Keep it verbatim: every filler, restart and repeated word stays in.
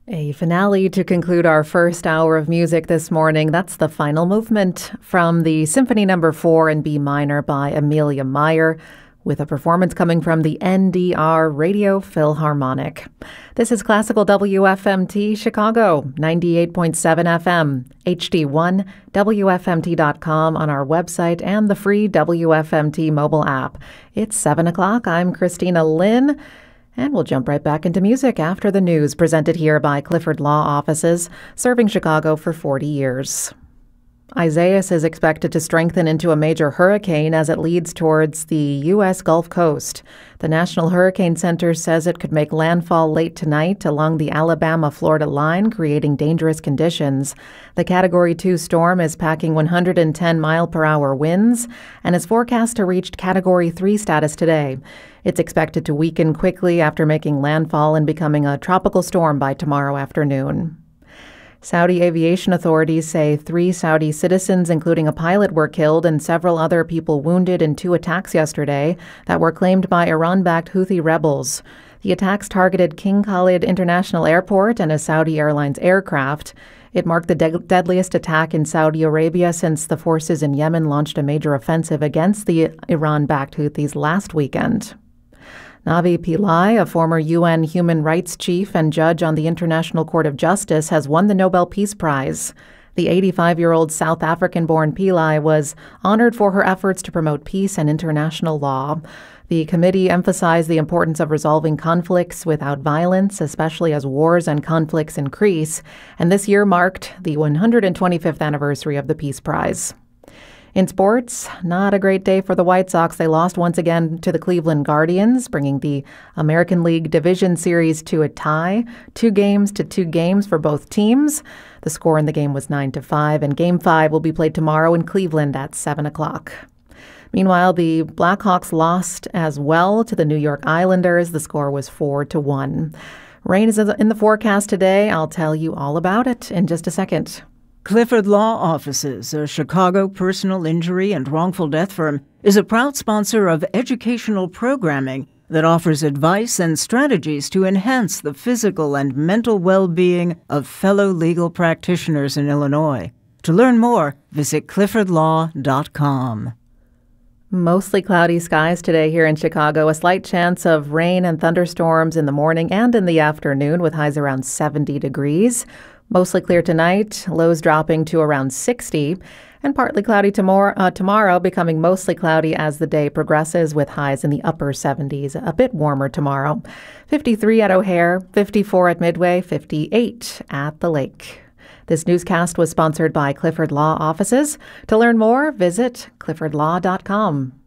A finale to conclude our first hour of music this morning. That's the final movement from the Symphony Number four in B minor by Amelia Meyer, with a performance coming from the N D R Radio Philharmonic. This is Classical W F M T Chicago, ninety-eight point seven F M, H D one, W F M T dot com on our website and the free W F M T mobile app. It's seven o'clock. I'm Christina Lynn. And we'll jump right back into music after the news, presented here by Clifford Law Offices, serving Chicago for forty years. Isaias is expected to strengthen into a major hurricane as it leads towards the U S Gulf Coast. The National Hurricane Center says it could make landfall late tonight along the Alabama-Florida line, creating dangerous conditions. The Category two storm is packing one hundred ten mile per hour winds and is forecast to reach Category three status today. It's expected to weaken quickly after making landfall and becoming a tropical storm by tomorrow afternoon. Saudi aviation authorities say three Saudi citizens, including a pilot, were killed and several other people wounded in two attacks yesterday that were claimed by Iran-backed Houthi rebels. The attacks targeted King Khalid International Airport and a Saudi Airlines aircraft. It marked the de- deadliest attack in Saudi Arabia since the forces in Yemen launched a major offensive against the Iran-backed Houthis last weekend. Navi Pillay, a former U N human rights chief and judge on the International Court of Justice, has won the Nobel Peace Prize. The eighty-five-year-old South African-born Pillay was honored for her efforts to promote peace and international law. The committee emphasized the importance of resolving conflicts without violence, especially as wars and conflicts increase, and this year marked the one hundred twenty-fifth anniversary of the Peace Prize. In sports, not a great day for the White Sox. They lost once again to the Cleveland Guardians, bringing the American League Division Series to a tie, two games to two games for both teams. The score in the game was nine to five, and Game five will be played tomorrow in Cleveland at seven o'clock. Meanwhile, the Blackhawks lost as well to the New York Islanders. The score was four to one. Rain is in the forecast today. I'll tell you all about it in just a second. Clifford Law Offices, a Chicago personal injury and wrongful death firm, is a proud sponsor of educational programming that offers advice and strategies to enhance the physical and mental well-being of fellow legal practitioners in Illinois. To learn more, visit clifford law dot com. Mostly cloudy skies today here in Chicago. A slight chance of rain and thunderstorms in the morning and in the afternoon, with highs around seventy degrees. Mostly clear tonight, lows dropping to around sixty, and partly cloudy tomorrow, uh, tomorrow, becoming mostly cloudy as the day progresses, with highs in the upper seventies. A bit warmer tomorrow. fifty-three at O'Hare, fifty-four at Midway, fifty-eight at the lake. This newscast was sponsored by Clifford Law Offices. To learn more, visit clifford law dot com.